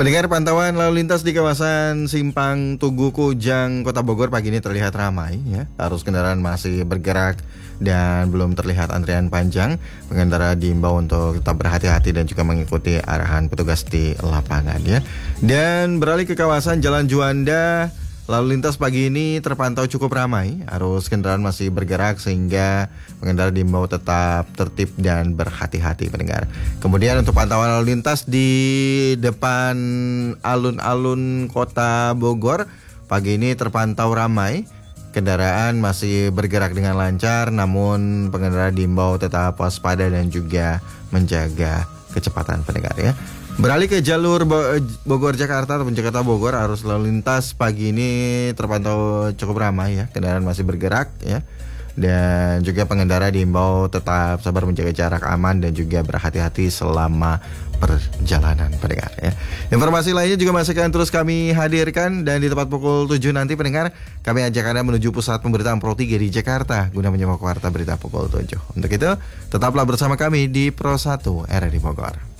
Pendengar, pantauan lalu lintas di kawasan Simpang Tugu Kujang, Kota Bogor pagi ini terlihat ramai ya. Arus kendaraan masih bergerak dan belum terlihat antrian panjang. Pengendara diimbau untuk tetap berhati-hati dan juga mengikuti arahan petugas di lapangan ya. Dan beralih ke kawasan Jalan Juanda, lalu lintas pagi ini terpantau cukup ramai. Arus kendaraan masih bergerak sehingga pengendara diimbau tetap tertib dan berhati-hati, pendengar. Kemudian untuk pantauan lalu lintas di depan alun-alun Kota Bogor pagi ini terpantau ramai. Kendaraan masih bergerak dengan lancar, namun pengendara diimbau tetap waspada dan juga menjaga kecepatan, pendengar ya. Beralih ke jalur Bogor Jakarta ataupun Jakarta Bogor, arus lalu lintas pagi ini terpantau cukup ramai ya. Kendaraan masih bergerak ya. Dan juga pengendara diimbau tetap sabar, menjaga jarak aman dan juga berhati-hati selama perjalanan, pendengar ya. Informasi lainnya juga masih akan terus kami hadirkan, dan di tepat pukul 7 nanti, pendengar, kami ajak Anda menuju pusat pemberitaan Pro 3 di Jakarta guna menyimak warta berita pukul 7. Untuk itu, tetaplah bersama kami di Pro 1 RRI Bogor.